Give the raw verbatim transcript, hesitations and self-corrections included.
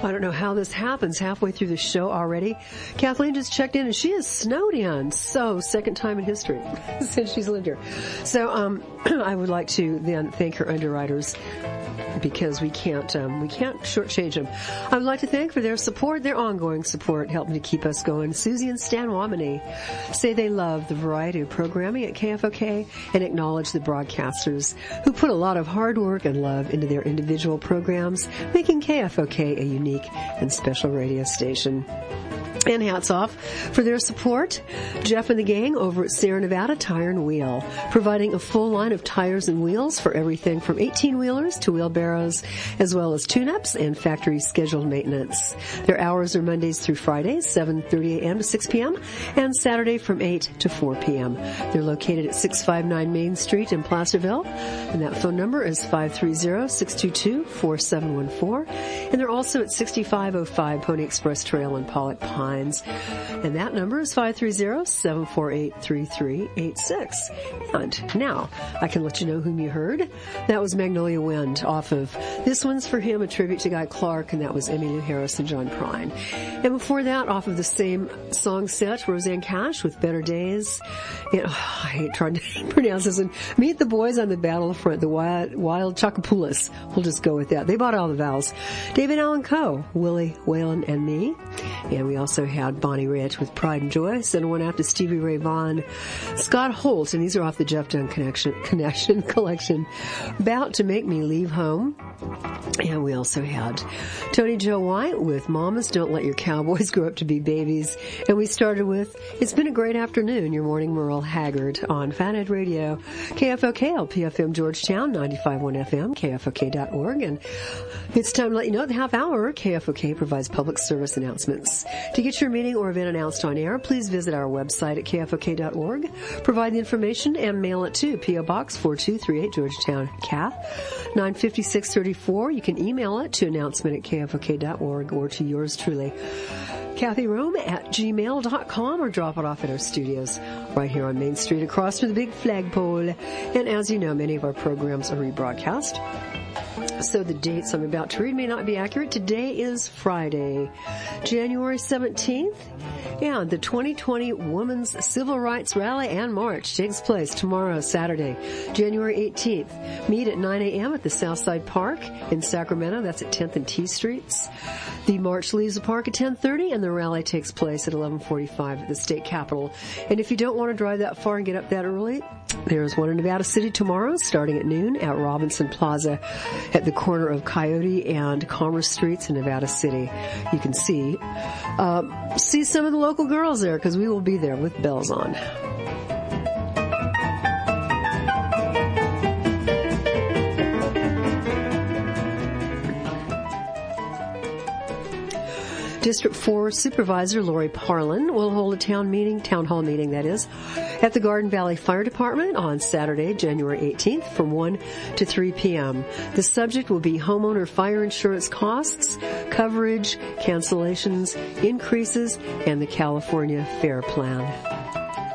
I don't know how this happens halfway through the show already. Kathleen just checked in and she is snowed in. So, second time in history since she's lived here. So, um, I would like to then thank her underwriters because we can't, um, we can't shortchange them. I would like to thank for their support, their ongoing support, helping to keep us going. Susie and Stan Wamini say they love the variety of programming at K F O K and acknowledge the broadcasters who put a lot of hard work and love into their individual programs, making K F O K a unique and special radio station. And hats off for their support, Jeff and the gang over at Sierra Nevada Tire and Wheel, providing a full line of tires and wheels for everything from eighteen-wheelers to wheelbarrows, as well as tune-ups and factory scheduled maintenance. Their hours are Mondays through Fridays, seven thirty a.m. to six p.m., and Saturday from eight to four p.m. They're located at six five nine Main Street in Placerville, and that phone number is five three zero, six two two, four seven one four. And they're also at sixty-five oh five Pony Express Trail in Pollock Pines. And that number is five three zero, seven four eight, three three eight six. And now, I can let you know whom you heard. That was Magnolia Wind off of This One's for Him, a tribute to Guy Clark, and that was Emmylou Harris and John Prine. And before that, off of the same song set, Roseanne Cash with Better Days. And, oh, I hate trying to pronounce this one. Meet the Boys on the Battlefront, the Wild, wild Chocopoulos. We'll just go with that. They bought all the vowels. David Allen Coe, Willie Whalen, and me. And we also had Bonnie Raitt with Pride and Joy, sent one after Stevie Ray Vaughan, Scott Holt, and these are off the Jeff Dunn Connection, Connection Collection, About to Make Me Leave Home. And we also had Tony Joe White with Mamas Don't Let Your Cowboys Grow Up to Be Babies. And we started with It's Been a Great Afternoon, your morning Merle Haggard on Fathead Radio, K F O K, L P F M Georgetown, ninety-five point one F M, K F O K dot org. And it's time to let you know the half hour, K F O K provides public service announcements. To get your meeting or event announced on air, please visit our website at K F O K dot org. Provide the information and mail it to P O Box four two three eight, Georgetown, C A T, nine fifty-six thirty-four. You can email it to announcement at K F O K dot org or to yours truly, Kathy Rome at gmail dot com, or drop it off at our studios right here on Main Street across from the big flagpole. And as you know, many of our programs are rebroadcast. So the dates I'm about to read may not be accurate. Today is Friday, January seventeenth, and the twenty twenty Women's Civil Rights Rally and March takes place tomorrow, Saturday, January eighteenth. Meet at nine a.m. at the Southside Park in Sacramento. That's at tenth and T Streets. The march leaves the park at ten thirty, and the rally takes place at eleven forty-five at the state capitol. And if you don't want to drive that far and get up that early, there's one in Nevada City tomorrow, starting at noon at Robinson Plaza at the corner of Coyote and Commerce Streets in Nevada City. You can see uh, see some of the local girls there, because we will be there with bells on. District four Supervisor Lori Parlin will hold a town meeting, town hall meeting that is, at the Garden Valley Fire Department on Saturday, January eighteenth from one to three p.m. The subject will be homeowner fire insurance costs, coverage, cancellations, increases, and the California FAIR Plan.